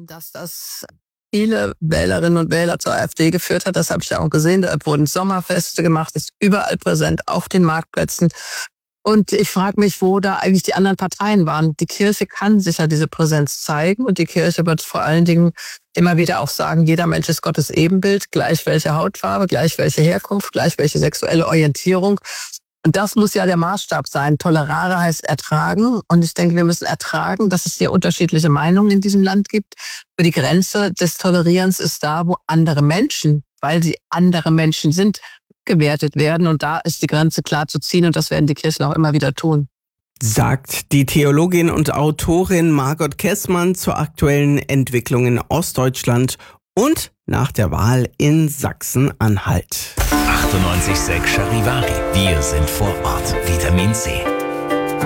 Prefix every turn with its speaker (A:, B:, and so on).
A: Dass das viele Wählerinnen und Wähler zur AfD geführt hat, das habe ich ja auch gesehen. Da wurden Sommerfeste gemacht, ist überall präsent, auf den Marktplätzen. Und ich frage mich, wo da eigentlich die anderen Parteien waren. Die Kirche kann sicher diese Präsenz zeigen und die Kirche wird vor allen Dingen immer wieder auch sagen, jeder Mensch ist Gottes Ebenbild, gleich welche Hautfarbe, gleich welche Herkunft, gleich welche sexuelle Orientierung. Und das muss ja der Maßstab sein. Tolerare heißt ertragen. Und ich denke, wir müssen ertragen, dass es hier unterschiedliche Meinungen in diesem Land gibt. Aber die Grenze des Tolerierens ist da, wo andere Menschen, weil sie andere Menschen sind, gewertet werden. Und da ist die Grenze klar zu ziehen. Und das werden die Kirchen auch immer wieder tun.
B: Sagt die Theologin und Autorin Margot Kessmann zur aktuellen Entwicklung in Ostdeutschland und nach der Wahl in Sachsen-Anhalt.
C: 98,6 Charivari. Wir sind vor Ort. Vitamin C.